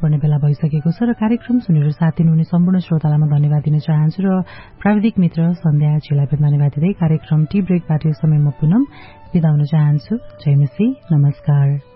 पर्ने बेला भइसकेको छ र कार्यक्रम सुनेर साथ दिनुहुने सम्पूर्ण श्रोतालाई म धन्यवाद दिन चाहन्छु र प्राविधिक मित्र सन्ध्या जीलाई पनि धन्यवाद दिँदै कार्यक्रम टी ब्रेकबाट यो समय म पुनः बिदा हुन चाहन्छु। जय मसी, नमस्कार।